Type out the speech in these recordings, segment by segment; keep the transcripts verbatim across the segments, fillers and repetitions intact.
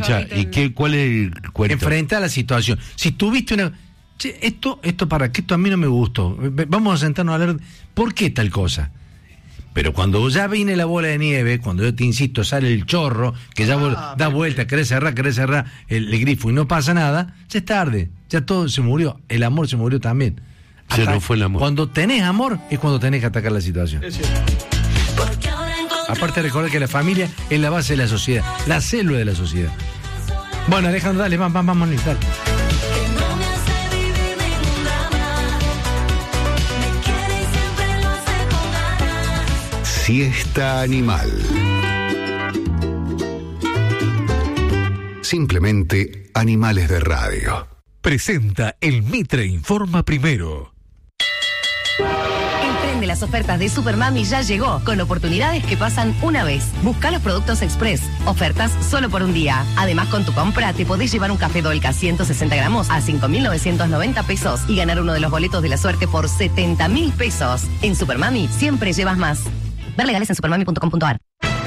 Escucha, ¿y qué, cuál es el cuento? Enfrenta la situación. Si tuviste una... Che, esto, esto para que esto a mí no me gustó. Vamos a sentarnos a hablar, ¿por qué tal cosa? Pero cuando ya viene la bola de nieve, cuando yo te insisto, sale el chorro, que ya ah, da vuelta, querés cerrar, querés cerrar el, el grifo y no pasa nada, ya es tarde, ya todo se murió, el amor se murió también. Se no fue el amor. Cuando tenés amor es cuando tenés que atacar la situación. Es Aparte recordar que la familia es la base de la sociedad, la célula de la sociedad. Bueno, Alejandro, dale, vamos, vamos, vamos, dale. Siesta Animal. Simplemente animales de radio. Presenta el Mitre Informa Primero. El tren de las ofertas de Supermami ya llegó, con oportunidades que pasan una vez. Busca los productos Express, ofertas solo por un día. Además, con tu compra te podés llevar un café Dolca ciento sesenta gramos a cinco mil novecientos noventa pesos y ganar uno de los boletos de la suerte por setenta mil pesos. En Supermami siempre llevas más. Ver legales en supermami punto com punto a r.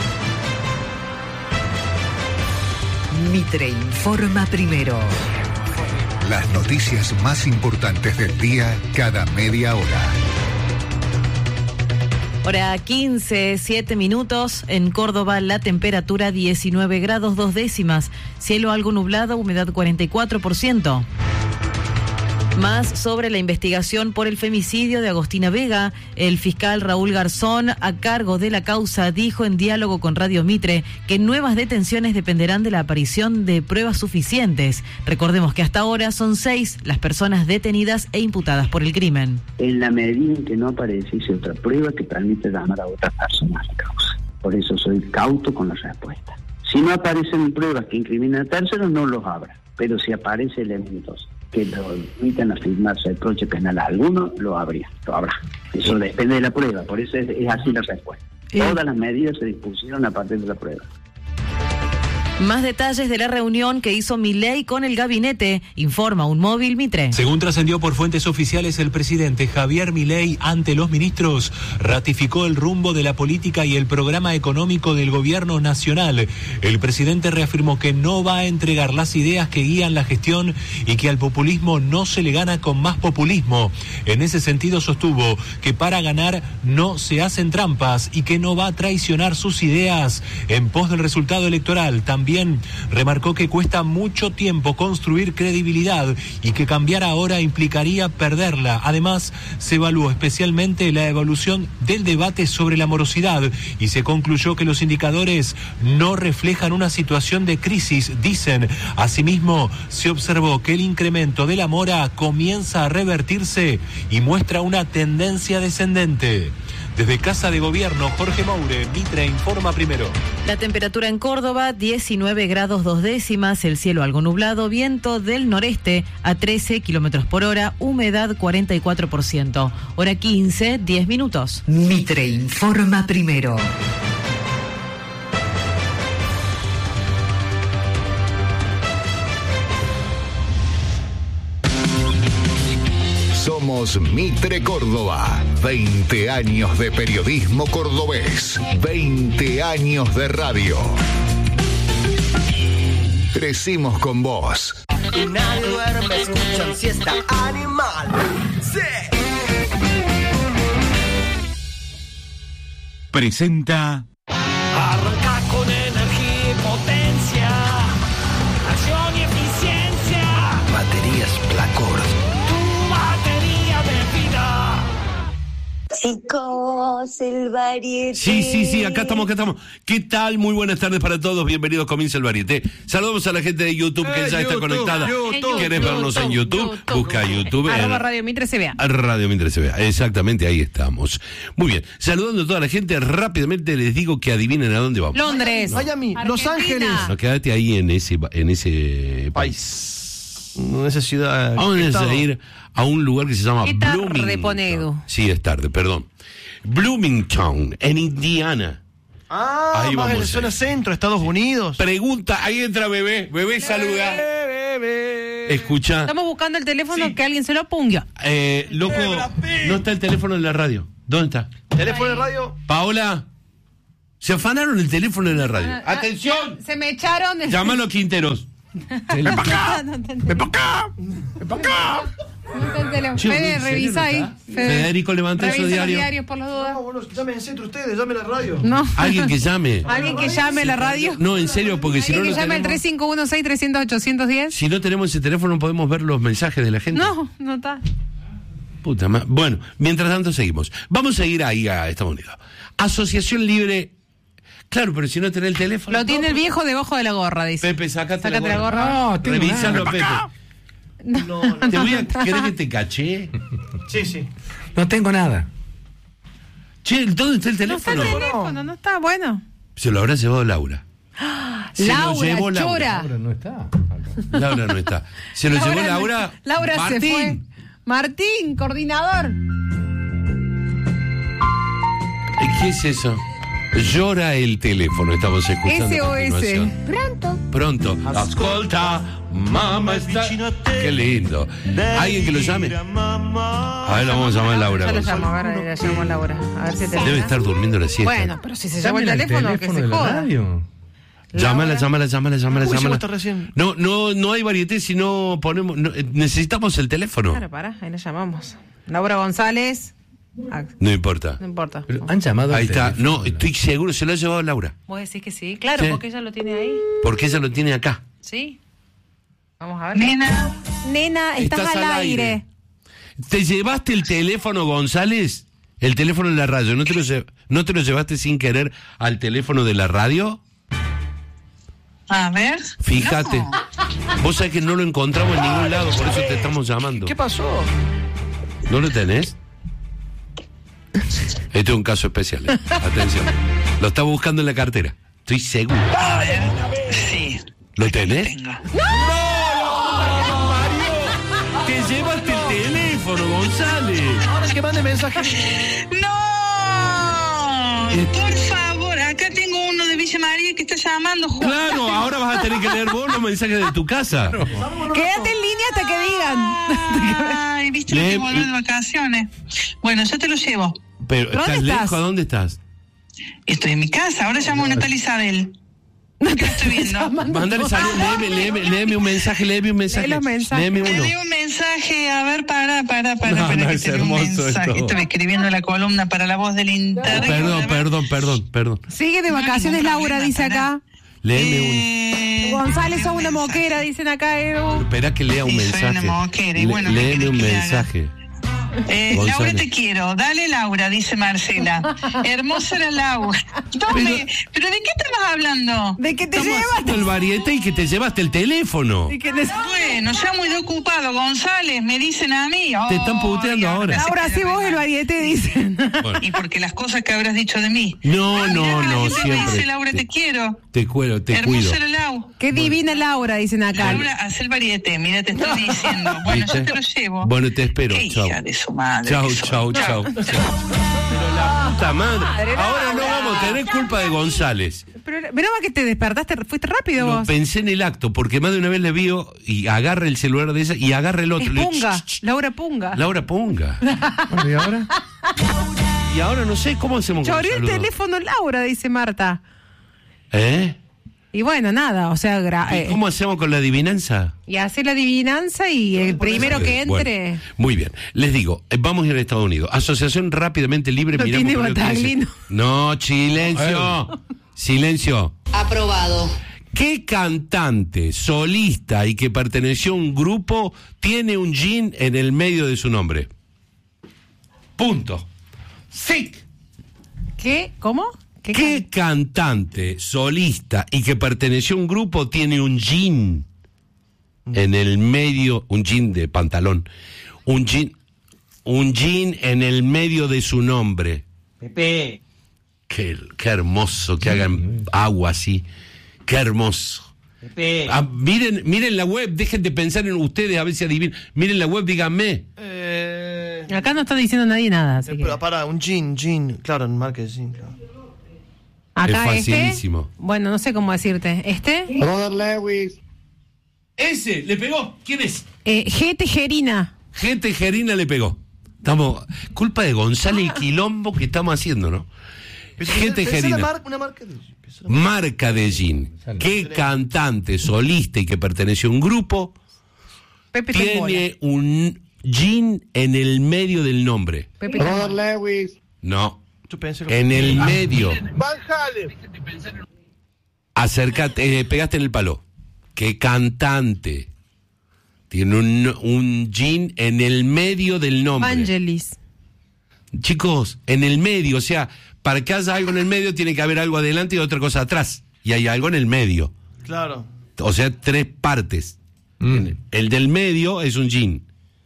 Mitre Informa Primero. Las noticias más importantes del día cada media hora. Hora quince, siete minutos. En Córdoba la temperatura diecinueve grados dos décimas. Cielo algo nublado, humedad cuarenta y cuatro por ciento. Más sobre la investigación por el femicidio de Agostina Vega. El fiscal Raúl Garzón, a cargo de la causa, dijo en diálogo con Radio Mitre que nuevas detenciones dependerán de la aparición de pruebas suficientes. Recordemos que hasta ahora son seis las personas detenidas e imputadas por el crimen. En la medida en que no apareciese otra prueba que permite llamar a otras personas a la causa. Por eso soy cauto con la respuesta. Si no aparecen pruebas que incriminen a terceros, no los habrá. Pero si aparecen elementos que lo permitan afirmarse el reproche penal a alguno, lo habría, lo habrá. Eso depende de la prueba, por eso es, es así la respuesta. Eh. Todas las medidas se dispusieron a partir de la prueba. Más detalles de la reunión que hizo Milei con el gabinete, informa un móvil Mitre. Según trascendió por fuentes oficiales, el presidente Javier Milei, ante los ministros, ratificó el rumbo de la política y el programa económico del gobierno nacional. El presidente reafirmó que no va a entregar las ideas que guían la gestión y que al populismo no se le gana con más populismo. En ese sentido sostuvo que para ganar no se hacen trampas y que no va a traicionar sus ideas en pos del resultado electoral. También remarcó que cuesta mucho tiempo construir credibilidad y que cambiar ahora implicaría perderla. Además, se evaluó especialmente la evolución del debate sobre la morosidad y se concluyó que los indicadores no reflejan una situación de crisis, dicen. Asimismo, se observó que el incremento de la mora comienza a revertirse y muestra una tendencia descendente. Desde Casa de Gobierno, Jorge Moure, Mitre Informa Primero. La temperatura en Córdoba, diecinueve grados dos décimas, el cielo algo nublado, viento del noreste a trece kilómetros por hora, humedad cuarenta y cuatro por ciento. Hora quince, diez minutos. Mitre Informa Primero. Somos Mitre Córdoba. veinte años de periodismo cordobés. veinte años de radio. Crecimos con vos. Y nadie duerme, escuchan siesta animal. Sí. Presenta. Arranca con energía y potencia. Acción y eficiencia. Baterías Placor. Chicos, el varieté. Sí, sí, sí, acá estamos, acá estamos. ¿Qué tal? Muy buenas tardes para todos. Bienvenidos, comienza el varieté. Saludamos a la gente de YouTube que eh, ya YouTube, está conectada. YouTube, ¿Quieres YouTube, vernos YouTube, en YouTube? YouTube. Busca YouTube. Arroba Radio Mitre se vea. Radio Mitre se vea. Exactamente, ahí estamos. Muy bien. Saludando a toda la gente, rápidamente les digo que adivinen a dónde vamos. Londres. No. Miami, Argentina. Los Ángeles. No, quédate ahí en ese, en ese país. En esa ciudad. Vamos a ir a un lugar que se llama Bloomington. Sí, es tarde, perdón. Bloomington, en Indiana. Ah, ahí más en la zona centro, Estados Unidos. Pregunta, ahí entra bebé, bebé saluda. Bebé, bebé. Escucha. Estamos buscando el teléfono, sí. Que alguien se lo ponga. Eh, loco, no está el teléfono en la radio. ¿Dónde está? ¿Teléfono de radio? Paola. Se afanaron el teléfono de la radio. Ah, ah, ¡Atención! Se me echaron. El... Llámalo Quinteros. ¡Ven para acá! ¡Ven para acá! ¡Ven para acá! No Fede, revisa ahí. Fede. Federico, levanta esos diarios. diarios por las dudas. No, bueno, llamen en centro ustedes, llamen a la radio. No. Alguien que llame. Alguien que llame a la radio. No, en serio, porque si no. Alguien que no llame al tenemos... tres cinco uno seis tres cero cero ocho uno cero. Si no tenemos ese teléfono, no podemos ver los mensajes de la gente. No, no está. Puta madre. Bueno, mientras tanto seguimos. Vamos a ir ahí a Estados Unidos. Asociación Libre. Claro, pero si no tenés el teléfono. Lo tiene el viejo debajo de la gorra, dice. Pepe, sacate, sácate la gorra. la gorra. No, revísalo, Pepe. No, no, ¿Te voy a ¿Querés que te caché? Sí, sí. No tengo nada. Che, ¿dónde está el teléfono? No está el teléfono, no está, bueno. Se lo habrá llevado Laura. Se Laura, lo llevó Laura. Chora. Laura no está. Laura no está. Se lo Laura llevó no Laura. está. Laura Martín. se fue. Martín, coordinador. ¿Qué es eso? Llora el teléfono, estamos escuchando. S O S. Pronto. Pronto. Ascolta, mamá está. Qué lindo. ¿Alguien que lo llame? A ver, lo vamos a llamar a Laura. Yo lo llamo, a ver, le llamo a Laura. A ver si te Debe estar durmiendo la siesta. Bueno, pero si se llama el teléfono, que se joda. Llámala, llámala, llámala, llámala, Uy, llámala. está recién. No, no, no hay varieté si no ponemos. No, necesitamos el teléfono. Claro, pará, ahí la llamamos. Laura González. Ah, No importa. no importa. Pero han llamado Ahí al está. teléfono, No, estoy seguro, se lo ha llevado Laura. Vos decís que sí. Claro, Sí. porque ella lo tiene ahí. Porque ella lo tiene acá. ¿Sí? Vamos a ver. Nena. Nena, estás, Estás al al aire. aire. ¿Te llevaste el teléfono, González? El teléfono de la radio. ¿No te lo, lle- ¿No te lo llevaste sin querer al teléfono de la radio? A ver. Fíjate. No. Vos sabés que no lo encontramos en ningún lado, por eso te estamos llamando. ¿Qué pasó? ¿No lo tenés? Este es un caso especial. ¿eh? Atención. Lo estaba buscando en la cartera. Estoy seguro. A ver. Sí. ¿Lo tenés? Tengo. ¡Te llevaste el teléfono, González! Ahora que mande mensaje. ¡No! Eh. Por favor, acá tengo uno de Villa María que está llamando. Claro, ahora vas a tener que leer vos los mensajes de tu casa. Quédate en línea hasta que digan. Ay, viste que Le- volver de vacaciones. Bueno, yo te lo llevo. Pero, ¿Dónde ¿estás estás? lejos? ¿A dónde estás? Estoy en mi casa, ahora llamo a una tal Isabel. ¿Qué lo estoy viendo? Mándale saludos, léeme, léeme, léeme un mensaje, léeme un mensaje. Lee los mensajes. Léeme Te uno. di un mensaje, a ver, para, para, para, No, para no, que es te dé un hermoso mensaje. esto. Estoy escribiendo la columna para la voz del internet. Perdón, perdón, perdón, perdón. Sigue de No hay vacaciones, ningún Laura, problema, dice pará. acá. Léeme Eh, González, sos una mensaje. moquera, dicen acá, Edu. uno. Espera que lea un Sí, soy mensaje. una moquera, y Le- bueno, ¿qué léeme querés un que le haga? mensaje. Eh, González. Laura, te quiero. Dale, Laura, dice Marcela. Hermosa era Laura. ¿Dónde? ¿Pero de qué estamos hablando? De que te Estamos haciendo llevas. el variete y que te llevaste el teléfono. Y que te- Bueno, ya muy ocupado, González, me dicen a mí. Te están puteando Ay, ahora. Laura, sí vos el variete, dicen. Bueno. Y porque las cosas que habrás dicho de mí. No, no, Mirá, no, la gente me siempre. dice, Laura, te, Te- quiero. Te cuelo, te Hermosa cuido. era Laura. Qué divina Laura, dicen acá. Laura, haz el variete, mira, te estoy diciendo. Bueno, ¿Viste? yo te lo llevo. Bueno, te espero. Qué Chau. hija de su madre. Chau, que soy. chau, chau. Pero la puta madre. Madre, Ahora no Laura. vamos a tener culpa de González. Pero menos mal que te despertaste, fuiste rápido Lo vos. pensé en el acto, porque más de una vez le vio y agarra el celular de esa y agarra el otro. Es Le- Punga, ch, ch, ch. Laura Punga. Laura Punga. Bueno, ¿y ahora? Y ahora no sé cómo hacemos con Choreó el saludo. teléfono Laura, dice Marta. ¿Eh? Y bueno, nada, o sea, gra- ¿Y eh, cómo hacemos con la adivinanza? y hace la adivinanza y el primero que Bueno, entre. muy bien. Les digo, eh, vamos a ir a Estados Unidos. Asociación rápidamente libre. Lo miramos tiene por lo que dice. Bataglino. No, silencio. Silencio. Aprobado. ¿Qué cantante, solista y que perteneció a un grupo tiene un jean en el medio de su nombre? Punto. Sí. ¿Qué? ¿Cómo? ¿Qué, ¿Qué cantante, solista y que perteneció a un grupo tiene un jean en el medio, un jean de pantalón, un jean, un jean en el medio de su nombre? Pepe. Qué, qué hermoso que hagan agua así, qué hermoso. Pepe. Ah, miren, miren la web, dejen de pensar en ustedes a ver si adivinan. Miren la web, díganme. Eh, Acá no está diciendo nadie nada, así eh, que. pero para, un jean, jean. Claro, en marca jean, claro. Acá es facilísimo. este. Bueno, no sé cómo decirte. ¿Este? Robert Lewis. Ese, le pegó. ¿Quién es? Eh, G. Tejerina. G. Tejerina le pegó. Estamos, culpa de González y quilombo que estamos haciendo, ¿no? Gente Pensá la gerina. mar- una marca de Marca de jean. ¿Qué cantante, solista y que pertenece a un grupo Pepe tiene un jean en el medio del nombre? Pepe Robert Lewis. No. Yo pensé lo- En el medio. Van Halen. Acércate, eh, pegaste en el palo. ¿Qué cantante tiene un, un jean en el medio del nombre? Vangelis. Chicos, en el medio, o sea, para que haya algo en el medio tiene que haber algo adelante y otra cosa atrás. Y hay algo en el medio. Claro. O sea, tres partes. Mm. El del medio es un jean.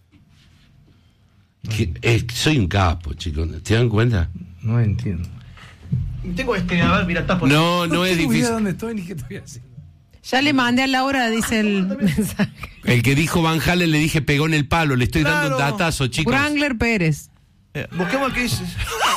Que- eh, soy un capo, chicos. ¿Se dan cuenta? No entiendo. Tengo este, a ver, mira, está por No, no es tengo idea difícil. dónde estoy ni qué estoy haciendo. Ya le mandé a Laura, dice el mensaje. El que dijo Van Halen le dije pegó en el palo. Le estoy dando un Claro. datazo, chicos. Wrangler Pérez. Eh, busquemos el que dice.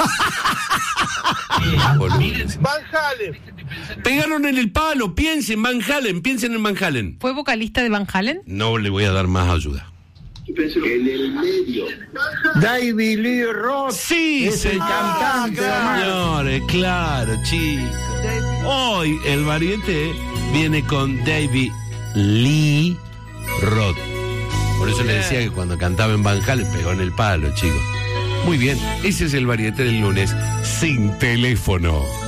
Olvídense. Van Halen. Pegaron en el palo. Piensen, Van Halen. Piensen en Van Halen. ¿Fue vocalista de Van Halen? No le voy a dar más ayuda. En el medio. David Lee Roth. Sí, es el señor. cantante, Omar. Señores, claro, chicos. Hoy el variete viene con David Lee Roth. Por eso le decía que cuando cantaba en Van Halen pegó en el palo, chicos. Muy bien, ese es el variete del lunes sin teléfono.